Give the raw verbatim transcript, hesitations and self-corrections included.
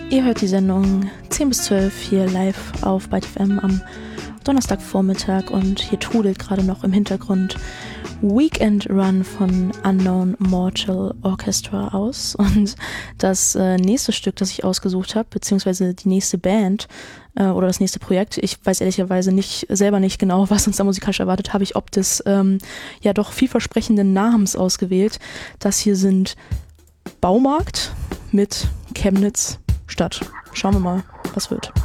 Ihr hört die Sendung zehn bis zwölf hier live auf Byte F M am Donnerstagvormittag und hier trudelt gerade noch im Hintergrund Weekend Run von Unknown Mortal Orchestra aus. Und das äh, nächste Stück, das ich ausgesucht habe, beziehungsweise die nächste Band äh, oder das nächste Projekt, ich weiß ehrlicherweise nicht selber nicht genau, was uns da musikalisch erwartet, habe ich ob des ähm, ja doch vielversprechenden Namens ausgewählt. Das hier sind Baumarkt mit Chemnitz Stadt. Schauen wir mal, was wird.